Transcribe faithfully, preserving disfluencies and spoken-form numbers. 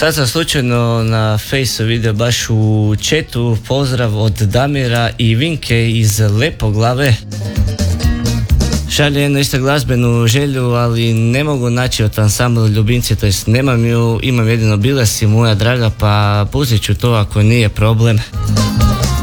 Sad sam slučajno na Faceu vidio baš u chatu pozdrav od Damira i Vinke iz Lepoglave. Šalje jednu isto glazbenu želju, ali ne mogu naći od ansambla Ljubimci, to jest nemam ju, imam jedino Bila si moja draga, pa pustit ću to ako nije problem.